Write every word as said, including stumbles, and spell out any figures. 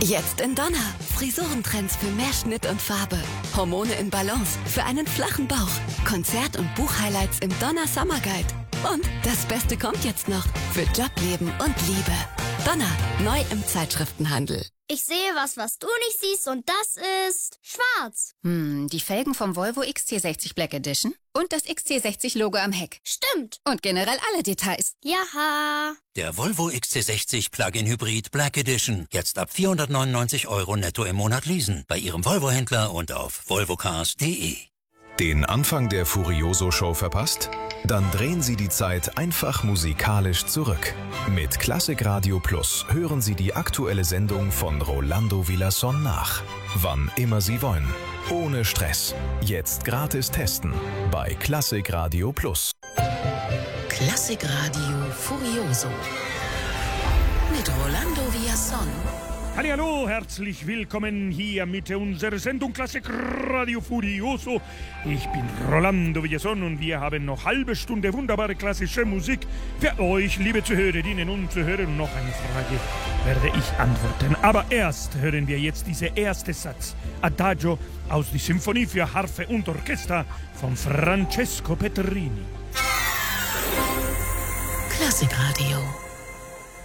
Jetzt in Donner. Frisurentrends für mehr Schnitt und Farbe. Hormone in Balance für einen flachen Bauch. Konzert- und Buchhighlights im Donner Summer Guide. Und das Beste kommt jetzt noch. Für Jobleben und Liebe. Donner. Neu im Zeitschriftenhandel. Ich sehe was, was du nicht siehst, und das ist schwarz. Hm, die Felgen vom Volvo X C sechzig Black Edition und das X C sechzig Logo am Heck. Stimmt. Und generell alle Details. Jaha. Der Volvo X C sechzig Plug-in Hybrid Black Edition. Jetzt ab vierhundertneunundneunzig Euro netto im Monat leasen. Bei Ihrem Volvo-Händler und auf volvocars punkt de. Den Anfang der Furioso-Show verpasst? Dann drehen Sie die Zeit einfach musikalisch zurück. Mit Klassik Radio Plus hören Sie die aktuelle Sendung von Rolando Villazón nach. Wann immer Sie wollen. Ohne Stress. Jetzt gratis testen. Bei Klassik Radio Plus. Klassik Radio Furioso. Mit Rolando Villazón. Hallihallo, herzlich willkommen hier mit unserer Sendung Klassik Radio Furioso. Ich bin Rolando Villazón und wir haben noch halbe Stunde wunderbare klassische Musik für euch, liebe Zuhörerinnen und Zuhörer. Und noch eine Frage werde ich antworten. Aber erst hören wir jetzt diesen ersten Satz. Adagio aus der Symphonie für Harfe und Orchester von Francesco Petrini. Klassik Radio.